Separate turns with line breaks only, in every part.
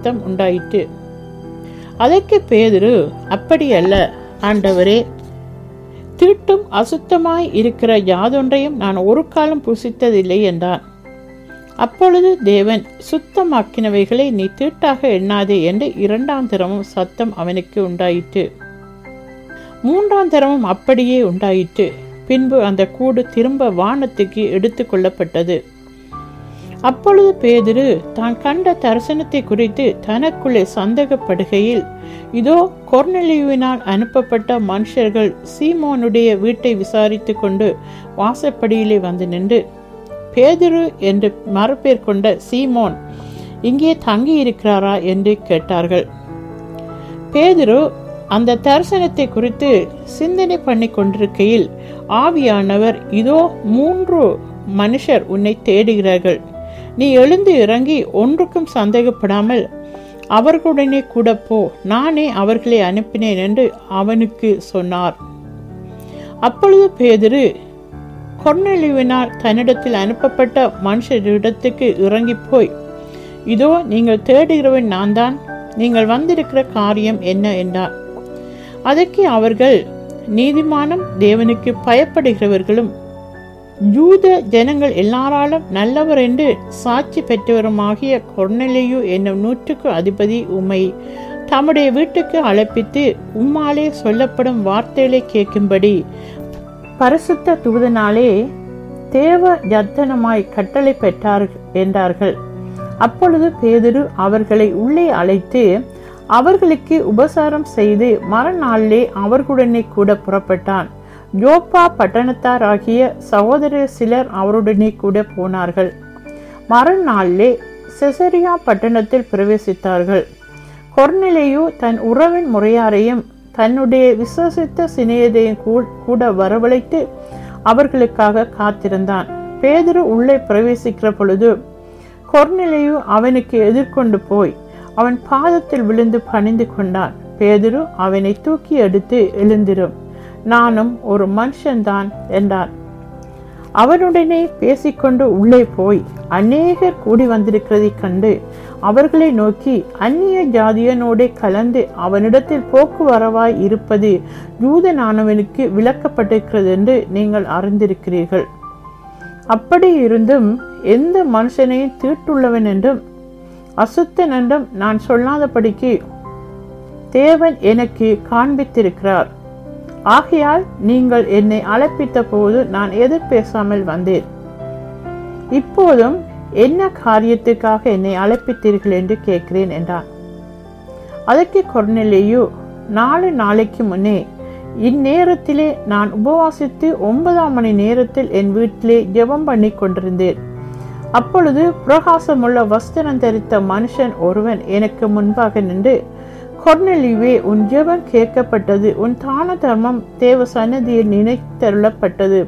சத்தம் உண்டாயிற்று. அதற்கு பேதுரு, அப்படியல்ல ஆண்டவரே, தீட்டும் அசுத்தமாய் இருக்கிற யாதொன்றையும் நான் ஒரு காலம் புசித்ததில்லை என்றான். அப்பொழுது தேவன், சுத்தமாக்கினவைகளை நீ தீட்டாக எண்ணாதே என்று 2ஆம் தரமும் சத்தம் அவனுக்கு உண்டாயிற்று. 3ஆம் தரமும் அப்படியே உண்டாயிற்று. பின்பு அந்த கூடு திரும்ப வானத்துக்கு எடுத்து கொள்ளப்பட்டது. அப்பொழுது பேதுரு தான் கண்ட தரிசனத்தை குறித்து தனக்குள்ளே சந்தேகப்படுகையில், இதோ கொர்நேலியுவினால் அனுப்பப்பட்ட மனுஷர்கள் சீமோனுடைய வீட்டை விசாரித்து கொண்டு வாசற்படியிலே வந்து நின்று, பேதுரு என்று மறுபேர் கொண்ட சீமோன் இங்கே தங்கி இருக்கிறாரா என்று கேட்டார்கள். பேதுரு அந்த தரிசனத்தை குறித்து சிந்தனை பண்ணி கொண்டிருக்கையில் ஆவியானவர், இதோ 3 மனுஷர் உன்னை தேடுகிறார்கள். நீ எழுந்து இறங்கி ஒன்றுக்கும் சந்தேகப்படாமல் அவர்களுடனே கூட போ, நானே அவர்களை அனுப்பினேன் என்று அவனுக்கு சொன்னார். அப்பொழுது பேதுரு கொர்நேலியுவினால் தன்னிடத்தில் அனுப்பப்பட்ட மனுஷரிடத்துக்கு இறங்கி போய், இதோ நீங்கள் தேடுகிறவன் நான் தான், நீங்கள் வந்திருக்கிற காரியம் என்ன என்றார். அதற்கு அவர்கள், நீதிமானும் தேவனுக்கு பயப்படுகிறவர்களும் யூத ஜனங்கள் எல்லாராலும் நல்லவர் என்று சாட்சி பெற்றவருமாகிய கொர்நேலியு என்னும் 100க்கு அதிபதி உம்மை தம்முடைய வீட்டுக்கு அழைப்பித்து உம்மாலே சொல்லப்படும் வார்த்தைகளை கேட்கும்படி பரிசுத்த தூதனாலே தேவ யத்தனமாய் கட்டளை பெற்றார் என்றார்கள். அப்பொழுது பேதுரு அவர்களை உள்ளே அழைத்து அவர்களுக்கு உபசாரம் செய்து மறுநாளிலே அவர்களுடனே கூட புறப்பட்டான். யோப்பா பட்டணத்தாராகிய சகோதரர் சிலர் அவருடனே கூட போனார்கள். மறுநாளிலே செசரியா பட்டணத்தில் பிரவேசித்தார்கள். கொர்நேலியு தன் உறவின் முறையாரையும் தன்னுடைய விசுவாசித்த சிநேகிதரையும் கூட வரவழைத்து அவர்களுக்காக காத்திருந்தான். பேதுரு உள்ளே பிரவேசிக்கிற பொழுது கொர்நேலியு அவனுக்கு எதிர்கொண்டு போய் அவன் பாதத்தில் விழுந்து பணிந்து கொண்டான். பேதுரு அவனை தூக்கி எடுத்து, எழுந்திரும், நானும் ஒரு மனுஷன்தான் என்றான். அவனுடனே பேசிக்கொண்டு உள்ளே போய் அநேகர் கூடி வந்திருக்கிறதை கண்டு அவர்களை நோக்கி, அந்நிய ஜாதியனோட கலந்து அவனிடத்தில் போக்குவரவாய் இருப்பது யூதனானவனுக்கு விளக்கப்பட்டிருக்கிறது என்று நீங்கள் அறிந்திருக்கிறீர்கள். அப்படி இருந்தும் எந்த மனுஷனையும் தீட்டுள்ளவன் என்றும் அசுத்தன் என்றும் நான் சொல்லாதபடிக்கு தேவன் எனக்கு காண்பித்திருக்கிறார். ஆகையால் நீங்கள் என்னை அழைப்பித்த போது நான் எதிர் பேசாமல் வந்தேன். இப்போதும் என்ன காரியத்துக்காக என்னை அழைப்பித்தீர்கள் என்று கேட்கிறேன் என்றான். அதற்கு கொர்நேலியு, 4 நாளைக்கு முன்னே இந்நேரத்திலே நான் உபவாசித்து 9ஆம் மணி நேரத்தில் என் வீட்டிலே ஜெபம் பண்ணி கொண்டிருந்தேன். அப்பொழுது பிரகாசமுள்ள வஸ்திரம் தரித்த மனுஷன் ஒருவன் எனக்கு முன்பாக நின்று, கொர்நேலியுவே, உன் ஜெபம் கேட்கப்பட்டது, உன் தான தர்மம் தேவ சன்னதியில் நினைத்தருளப்பட்டது.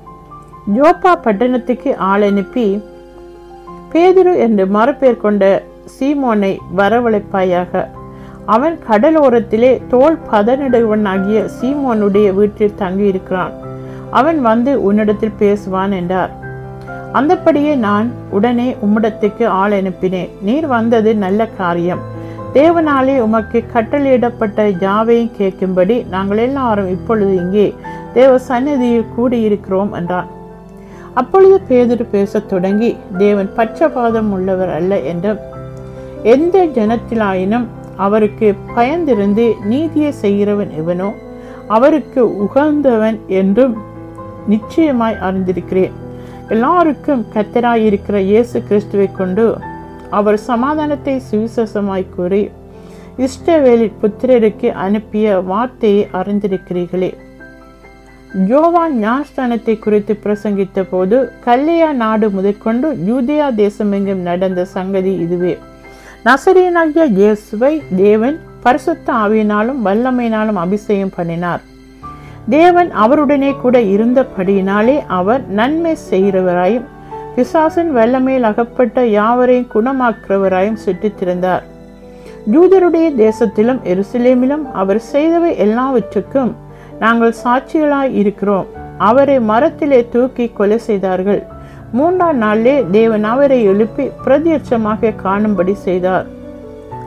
யோப்பா பட்டணத்துக்கு ஆள் அனுப்பி பேதுரு என்று மறுபேர் கொண்ட சீமோனை வரவழைப்பாயாக. அவன் கடலோரத்திலே தோல் பதனிடுவனாகிய சீமோனுடைய வீட்டில் தங்கியிருக்கிறான். அவன் வந்து உன்னிடத்தில் பேசுவான் என்றார். அந்தப்படியே நான் உடனே உம்மிடத்துக்கு ஆள் அனுப்பினேன். நீர் வந்தது நல்ல காரியம். தேவனாலே உமக்கு கட்டளையிடப்பட்ட யாவையும் கேட்கும்படி நாங்கள் எல்லாரும் இப்பொழுது இங்கே தேவ சந்நிதியில் கூடியிருக்கிறோம் என்றான். அப்பொழுது பேதுரு பேசத் தொடங்கி, தேவன் பட்சபாதம் உள்ளவர் அல்ல என்றும் எந்த ஜனத்திலாயினும் அவருக்கு பயந்திருந்து நீதியை செய்கிறவன் எவனோ அவருக்கு உகந்தவன் என்றும் நிச்சயமாய் அறிந்திருக்கிறேன். எல்லாருக்கும் கர்த்தராயிருக்கிற இயேசு கிறிஸ்துவை கொண்டு அவர் சமாதானத்தை சுவிசேஷமாய் கூறி இஸ்ரவேலின் புத்திரருக்கு அனுப்பிய வார்த்தையை அறிந்திருக்கிறீர்களே. யோவான் ஞானஸ்தானத்தை குறித்து பிரசங்கித்த போது கல்லேயா நாடு முதற்கொண்டு யூதேயா தேசமெங்கும் நடந்த சங்கதி இதுவே. நசரேயனாகிய இயேசுவை தேவன் பரிசுத்த ஆவியினாலும் வல்லமையினாலும் அபிஷேகம் பண்ணினார். தேவன் அவருடனே கூட இருந்தபடியினாலே அவர் நன்மை செய்கிறவராயும் பிசாசின் வல்லமையில் அகப்பட்ட யாவரையும் குணமாக்குறவராயும் சுற்றித்திருந்தார். யூதருடைய தேசத்திலும் எருசலேமிலும் அவர் செய்தவை எல்லாவற்றுக்கும் நாங்கள் சாட்சிகளாய் இருக்கிறோம். அவரை மரத்திலே தூக்கி கொலை செய்தார்கள். 3ஆம் நாளிலே தேவன் அவரை எழுப்பி பிரத்யட்சமாக காணும்படி செய்தார்.